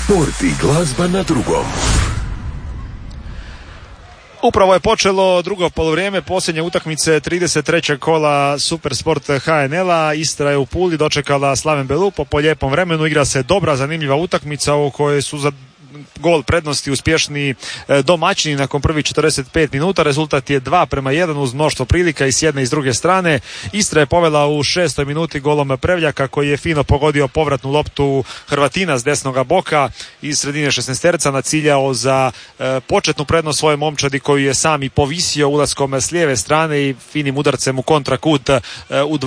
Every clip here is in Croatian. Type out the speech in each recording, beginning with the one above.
Sport i glazba na drugom. Upravo je počelo drugo poluvrijeme posljednje utakmice 33. kola Supersport HNL-a. Istra je u Puli dočekala Slaven Belupo po lijepom vremenu. Igra se dobra, zanimljiva utakmica u kojoj su za gol prednosti uspješni domaćini nakon prvih 45 minuta. Rezultat je 2:1 uz mnoštvo prilika i s jedne i s druge strane. Istra je povela u 6. minuti golom Prevljaka koji je fino pogodio povratnu loptu Hrvatina s desnoga boka iz sredine 16-terca, naciljao za početnu prednost svoje momčadi koju je sam i povisio ulaskom s lijeve strane i finim udarcem u kontrakut u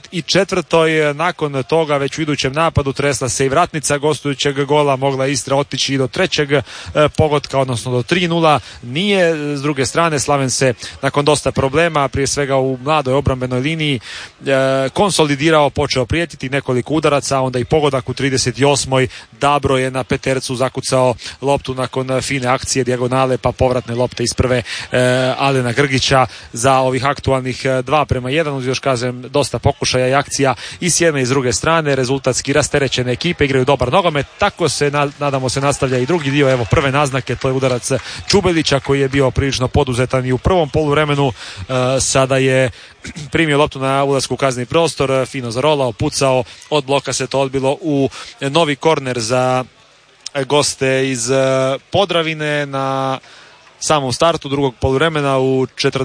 24. Nakon toga već u idućem napadu tresla se i vratnica gostujućeg gola, mogla Istra otići i do trećeg pogotka, odnosno do 3:0. Nije. S druge strane Slaven se nakon dosta problema, prije svega u mladoj obrambenoj liniji, konsolidirao, počeo prijetiti nekoliko udaraca, onda i pogodak u 38. Dabro je na petercu zakucao loptu nakon fine akcije dijagonale pa povratne lopte iz prve Alena Grgića za ovih aktualnih 2:1 uz još kažem dosta pokušaja i akcija i s jedne i s druge strane. Rezultatski rasterećene ekipe igraju dobar nogomet, tako se nadamo se nastavlja i drugi dio. Evo prve naznake, to je udarac Čubelića koji je bio prilično poduzetan i u prvom poluvremenu. Sada je primio loptu na ulasku u kazneni prostor, fino zarolao, pucao, od bloka se to odbilo u novi korner za goste iz Podravine na samom startu drugog poluvremena u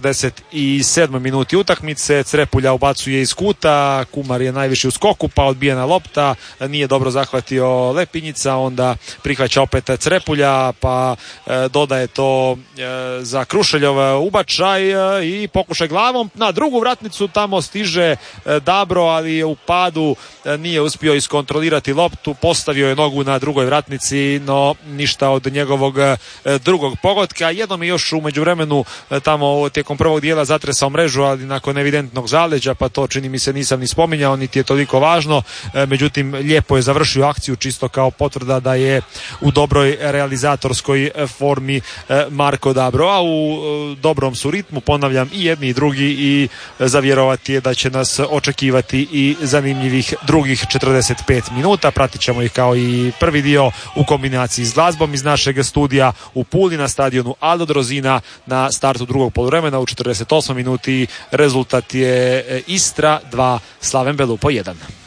47. minuti utakmice. Crepulja ubacuje iz kuta, Kumar je najviši u skoku pa odbijena lopta, nije dobro zahvatio Lepinjica, onda prihvaća opet Crepulja pa dodaje to za Krušeljov ubačaj i pokušaj glavom na drugu vratnicu, tamo stiže Dabro, ali je u padu nije uspio iskontrolirati loptu, postavio je nogu na drugoj vratnici, no ništa od njegovog drugog pogotka. Jednom je još u međuvremenu tamo tijekom prvog dijela zatresao mrežu, ali nakon evidentnog zaleđa, pa to čini mi se nisam ni spominjao, niti je toliko važno. Međutim, lijepo je završio akciju, čisto kao potvrda da je u dobroj realizatorskoj formi Marko Dabro, a u dobrom su ritmu, ponavljam, i jedni i drugi, i za vjerovati je da će nas očekivati i zanimljivih drugih 45 minuta. Pratit ćemo ih kao i prvi dio u kombinaciji s glazbom iz našeg studija u Puli na stadionu Aldo Drozina na startu drugog poluvremena u 48 minuti. Rezultat je Istra 2, Slaven Belupo 1.